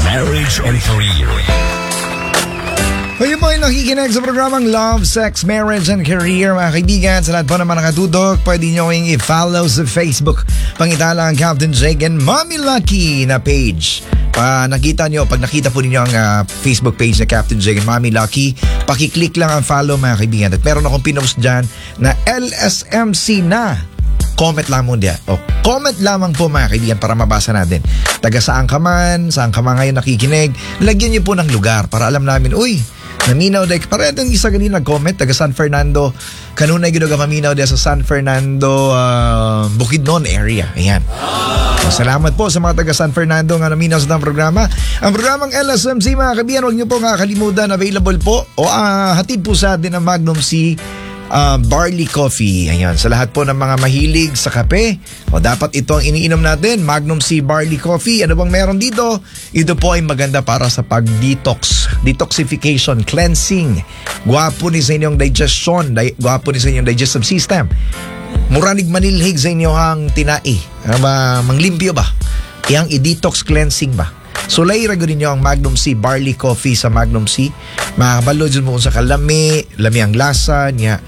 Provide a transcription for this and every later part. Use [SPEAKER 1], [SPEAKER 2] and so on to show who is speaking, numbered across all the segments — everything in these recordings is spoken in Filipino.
[SPEAKER 1] Marriage and Career.
[SPEAKER 2] Kayo po ay nakikinig sa programang Love, Sex, Marriage and Career. Mga kaibigan, sa lahat po naman nakatutok, pwede nyo yung i-follow sa Facebook. Pangitala ang Captain Jake and Mommy Lucky na page. Pag nakita po ninyo ang Facebook page na Captain Jake and Mommy Lucky, pakiclick lang ang follow mga kaibigan. At meron akong pinost dyan na LSMC na. Comment lang mo diyan. Comment lamang po mga kaibigan para mabasa natin. Taga saan ka man ngayon nakikinig, lagyan niyo po ng lugar para alam namin, uy, naminaw day. Para itong isa ganun nag-comment, taga San Fernando. Kanunay ginuga maminaw day sa San Fernando, Bukidnon area. Ayan. So, salamat po sa mga taga San Fernando nga naminaw sa itong programa. Ang programang LSMC mga kaibigan, huwag niyo po kakalimutan, available po o hatid po sa atin ang Magnum C Barley Coffee. Ayan, sa lahat po ng mga mahilig sa kape, o dapat ito ang iniinom natin, Magnum C Barley Coffee. Ano bang meron dito? Ito po ay maganda para sa detoxification, cleansing. Gwapo ni sa inyong digestion, gwapo ni sa inyong digestive system. Muranig manilhig sa inyong tinai. Manglimpyo ba? Iyang i-detox cleansing ba? Sulay rago ninyo ang Magnum C Barley Coffee sa Magnum C. Makakabalo dyan mo sa lami ang lasa niya.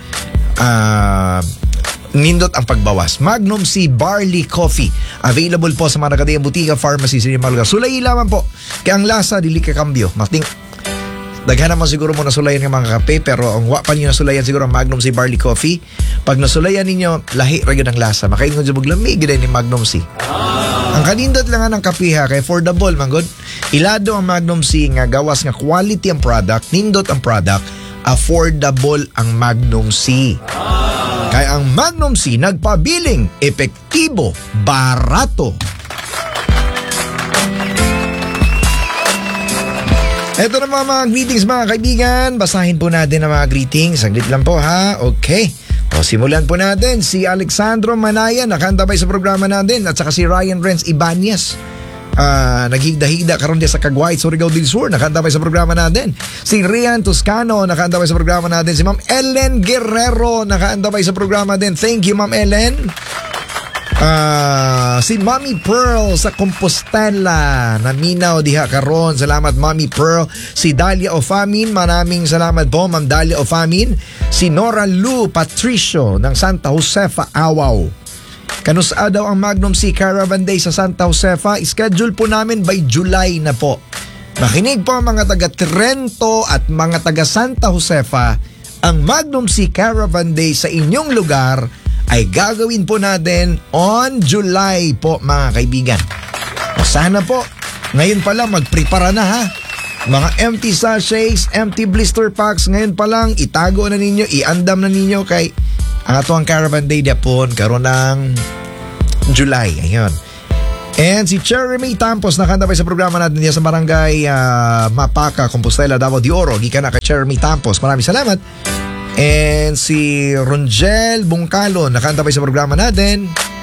[SPEAKER 2] Nindot ang pagbawas. Magnum C Barley Coffee. Available po sa mga nakatayang butika, pharmacy, sa mga lugar. Sulay lamang po. Kaya ang lasa, dili ka kambyo. Daghan naman siguro mo nasulayan ng mga kape, pero ang wa pa niyo nasulayan siguro ang Magnum C Barley Coffee. Pag nasulayan ninyo, lahi rago ng lasa. Makain ko dyan lamig gina ni Magnum C. Ang kanindot lang ng kape ha, kay affordable man good. Ilado ang Magnum C nga gawas nga quality ang product, nindot ang product, affordable ang Magnum C. Kaya ang Magnum C nagpabiling, epektibo, barato. Ito na mga greetings mga kaibigan. Basahin po natin ang mga greetings. Saglit lang po ha. Okay. O simulan po natin. Si Alexandro Manaya nakantabay sa programa natin. At saka si Ryan Renz Ibanez. Naghigda-higda karon dia sa Caguay, Surigao del Sur. Nakantabay sa programa natin. Si Rian Toscano nakantabay sa programa natin. Si Ma'am Ellen Guerrero nakantabay sa programa natin. Thank you Ma'am Ellen. Si Mommy Pearl sa Compostela naminaw diha karon. Salamat Mommy Pearl. Si Dalia Ofamin, maraming salamat po Ma'am Dalia Ofamin. Si Nora Lu Patricio ng Santa Josefa, Awaw. Kanusa daw ang Magnum C Caravan Day sa Santa Josefa. Schedule po namin by July na po. Makinig po mga taga Trento at mga taga Santa Josefa. Ang Magnum C Caravan Day sa inyong lugar ay gagawin po natin on July po mga kaibigan. Sana po, ngayon pa lang magprepara na ha. Mga empty sachets, empty blister packs, ngayon pa lang itago na ninyo, iandam na ninyo kay ang atong Caravan Day dapon karon ng July. Ayun. And si Jeremy Tampos nakantabay sa programa natin diya sa barangay Mapaka, Compostela, Davao de Oro. Gikan na kay Jeremy Tampos. Maraming salamat. And si Ronjel Bungkalo nakantabay sa programa natin.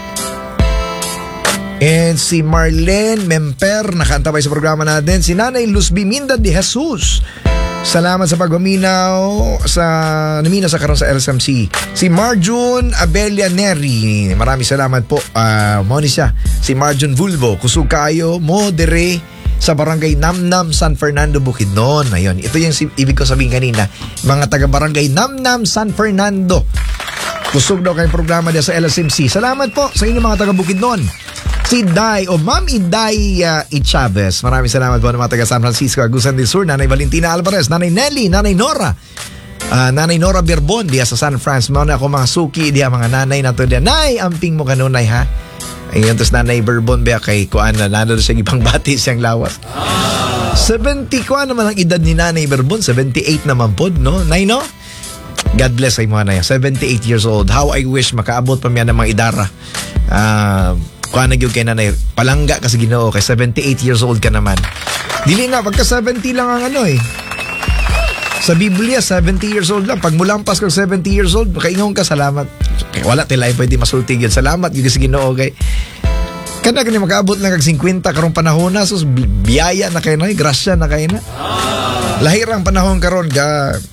[SPEAKER 2] And si Marlene Memper nakantabay sa programa natin. Si Nanay Luz Biminda de Jesus, salamat sa pagmaminaw naminaw sa karon sa LSMC. Si Marjun Abelia Neri, maraming salamat po. Moni siya. Si Marjun Vulvo, kusog kayo mo dere sa barangay Namnam, San Fernando, Bukidnon. Ayun, ito yung ibig ko sabihin kanina. Mga taga-barangay Namnam, San Fernando. Kusog daw kayong programa niya sa LSMC. Salamat po sa inyo mga taga-Bukidnon. Si Day o Ma'am Iday Chavez. Maraming salamat po ng mga taga San Francisco, Agusan del Sur. Nanay Valentina Alvarez, Nanay Nelly, Nanay Nora. Nanay Nora Birbon diya sa San Francisco. Mga ako mga suki diya, mga nanay na to diya. Nay, amping mo kanunay ha. Ayun, tapos Nanay Bourbon ba kay kuan na nando siya ibang bati siyang lawas. 70 kuan naman ang edad ni Nanay Bourbon, 78 naman po, no? Nay, no? God bless ay mga na 78 years old. How I wish makaabot pa miya ng mga idara. Kuan na gyud kay Nanay. Palangga kasi Ginoo kay 78 years old ka naman. Dili na pagka 70 lang ang ano eh. Sa Biblia, 70 years old lang. Pag mulampas kang 70 years old, makaingon ka, salamat. Kaya wala tilay pwede masultig yun. Salamat, yun kasi Ginoo kay. Kana kani makaabot lang kag 50 karong panahon na, sus biyaya na kayo na, grasya na kayo na. Lahirang panahon karon ga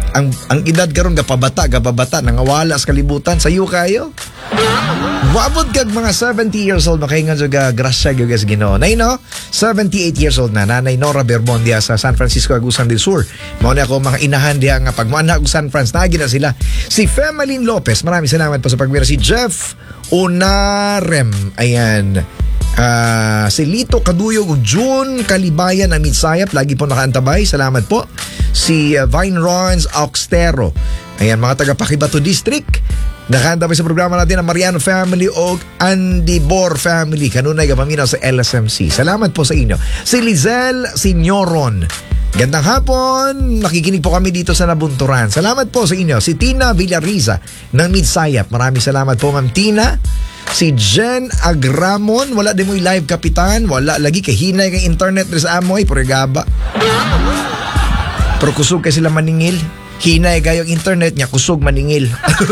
[SPEAKER 2] ang edad karon gapabata nangawala sa kalibutan sayo kayo. Wabot kag mga 70 years old makaingon sa grasya gyud sa Ginoo. Nay no, 78 years old na Nanay Nora Berbondia sa San Francisco Agusan del Sur. Mao na ako mga inahan diha nga pagmuana og San Francisco nagi na sila. Si Femalyn Lopez, maraming salamat po sa pagmira. Si Jeff Unarem, ayan. Si Lito Kaduyog ug June Kalibayan ng Midsayap, lagi po nakaantabay. Salamat po. Si Vine Rons Auxtero, ayan, mga taga Pakibato District. Nakaantabay sa programa natin ang Mariano family o Andibor family. Kanunay kapaminaw sa LSMC. Salamat po sa inyo. Si Lizelle Signoron, gandang hapon. Nakikinig po kami dito sa Nabunturan. Salamat po sa inyo. Si Tina Villariza ng Midsayap. Maraming salamat po, Ma'am Tina. Si Jen Agramon, wala din mo live kapitan. Wala lagi kay hinay kay internet sa amoy. Purigaba. Pero kusog kay sila maningil. Hinay gayong internet niya, kusog maningil.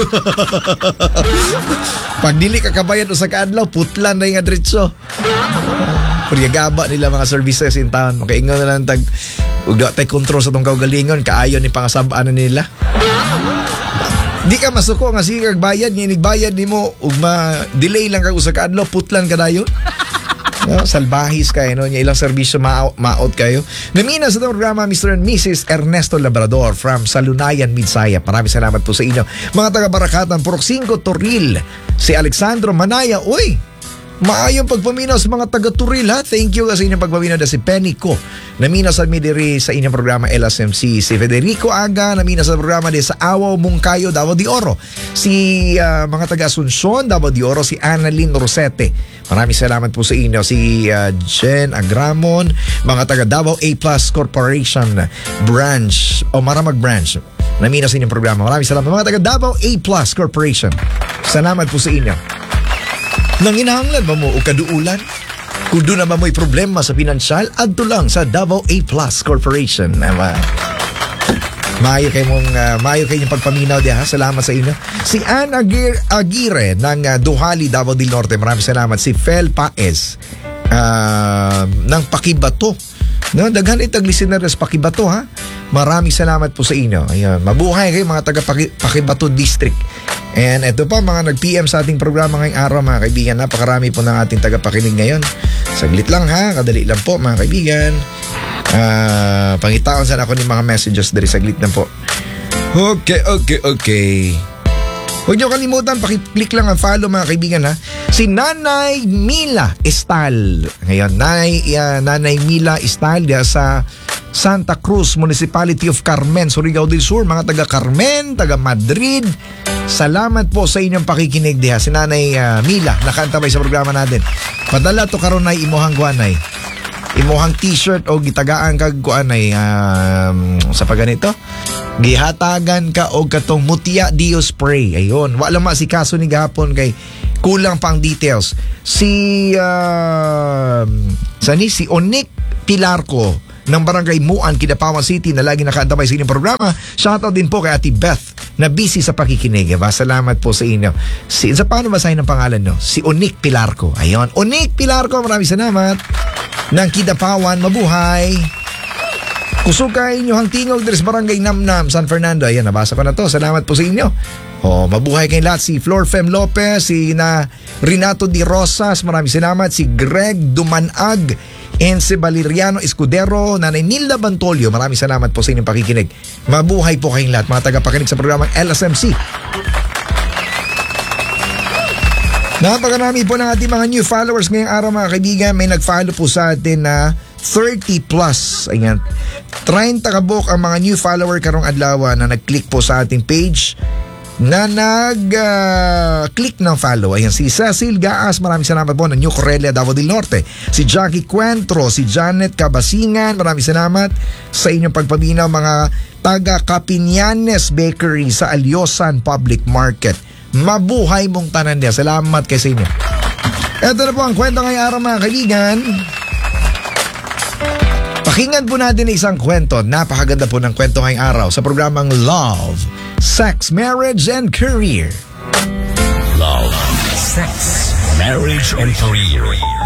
[SPEAKER 2] Pag dili ka kabayan usa ka adlaw, putlan na yung adretso. Purigaba nila mga services in town. Makaingon na lang tag ug tay control sa tong kaugalingon, kaayon ni pangasab-an nila. Di ka masuko nga sige kag bayad, bayad nimo ug ma-delay lang kag usa ka adlaw, putlan ka dayon. No, salbahis kayo, no? Ilang serbisyo maot kayo. Namina sa programa Mr. and Mrs. Ernesto Labrador from Salunayan, Midsayap. Maraming salamat po sa inyo. Mga taga-Barakatan, Purok 5, Toril. Si Alexandro Manaya, uy! Maayong pagpaminaw sa mga taga-Turil, ha? Thank you sa inyong pagpaminaw. Si Penny Ko, namina sa Midiri sa inyong programa LSMC. Si Federico Aga, namina sa programa sa Awaw, Mungkayo, Davao de Oro. Si mga taga-Asunsyon, Davao de Oro. Si Annalyn Rosete. Maraming salamat po sa inyo. Si Jen Agramon, mga taga-Davao A Plus Corporation Branch, o Maramag Branch. Namina sa inyong programa. Maraming salamat. Mga taga-Davao A Plus Corporation. Salamat po sa inyo. Nanginahanglan ba mo o kaduulan? Kung doon na ba mo'y problema sa pinansyal, adto lang sa Davao A Plus Corporation. Mayo kayong pagpaminaw diha. Salamat sa inyo. Si Ann Aguirre ng Duhali, Davao del Norte. Maraming salamat. Si Fel Paez ng Pakibato. No, daghan itag listeners Pakibato, ha. Maraming salamat po sa inyo. Ayun, mabuhay kayo mga taga Pakibato District. And ito pa, mga nag-PM sa ating programa ngayong araw, mga kaibigan. Napakarami po ng ating tagapakinig ngayon. Saglit lang, ha, kadali lang po, mga kaibigan. Pangitaon sana ako ng mga messages dari, saglit na po. Okay. Huwag niyo kalimutan, pakiclick lang ang follow, mga kaibigan, ha. Si Nanay Mila Estal. Ngayon, Nanay Mila Estal diya sa Santa Cruz, Municipality of Carmen, Surigao del Sur. Mga taga Carmen, taga Madrid, salamat po sa inyong pakikinig diha. Si Nanay Mila, nakantabay sa programa natin. Padala to karon ay imohang guanay. Imohang t-shirt o gitagaan kag kuanay sa paganito. Gihatagan ka og katong Mutia Dio spray. Ayun, wala masikaso ni gahapon kay kulang pang details. Si Onik Pilarco ng Barangay Muan, Kidapawan City, na lagi nakaantabay sa inyong programa. Shoutout din po kay Ate Beth na busy sa pakikinig. Salamat po sa inyo. Sa paano basahin ang pangalan, no? Si Onik Pilarco. Ayun, Onik Pilarco, maraming salamat. Ng Kidapawan, mabuhay. Kusog kayo inyong tingog deres Barangay Namnam, San Fernando. Ayan, nabasa ko na to. Salamat po sa inyo. Mabuhay kayong lahat. Si Flor Fem Lopez, si Renato Di Rosas, maraming salamat. Si Greg Dumanag, and si Valeriano Escudero, Nanay Nilda Bantolio, maraming salamat po sa inyong pakikinig. Mabuhay po kayong lahat, mga tagapakinig sa programang LSMC. Napakarami po ng ating mga new followers ngayong araw, mga kaibigan. May nag-follow po sa atin na 30 plus. Ayan, 30 kabok ang mga new follower karong adlaw na nag-click po sa ating page, na nag-click ng follow. Ayan, si Cecil Gaas, maraming salamat po, ng New Correlia, Davao del Norte. Si Jackie Cuentro, si Janet Cabasingan, maraming salamat sa inyong pagpaminaw, mga taga Capinianes Bakery sa Alyosan Public Market. Mabuhay mong tanan niya. Salamat kay sa inyo. Ito na po ang kwento ngayong araw, mga kaibigan. Pakinggan po natin isang kwento. Napakaganda po ng kwento ngayong araw sa programang Love, Sex, Marriage, and Career.
[SPEAKER 1] Love, Sex, Marriage, and Career.